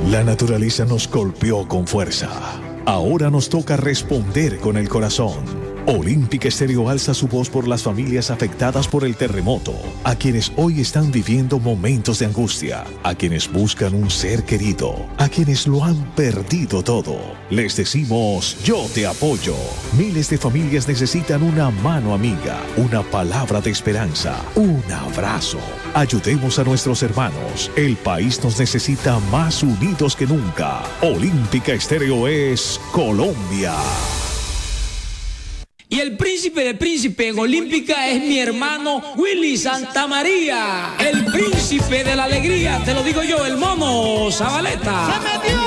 La naturaleza nos golpeó con fuerza. Ahora nos toca responder con el corazón. Olímpica Estéreo alza su voz por las familias afectadas por el terremoto, a quienes hoy están viviendo momentos de angustia, a quienes buscan un ser querido, a quienes lo han perdido todo. Les decimos, yo te apoyo. Miles de familias necesitan una mano amiga, una palabra de esperanza, un abrazo. Ayudemos a nuestros hermanos. El país nos necesita más unidos que nunca. Olímpica Estéreo es Colombia. Y el príncipe de príncipe en Olímpica es mi hermano Willy Santamaría. El príncipe de la alegría, te lo digo yo, el mono Zabaleta. ¡Se metió!